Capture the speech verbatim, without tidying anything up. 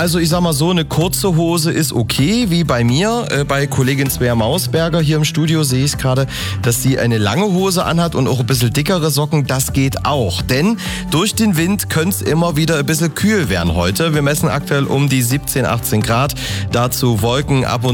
also ich sag mal so, eine kurze Hose ist okay, wie bei mir. Äh, bei Kollegin Svea Mausberger hier im Studio sehe ich gerade, dass sie eine lange Hose anhat und auch ein bisschen dickere Socken. Das geht auch, denn durch den Wind könnte es immer wieder ein bisschen kühl werden heute. Wir messen aktuell um die siebzehn, achtzehn Grad. Dazu Wolken ab und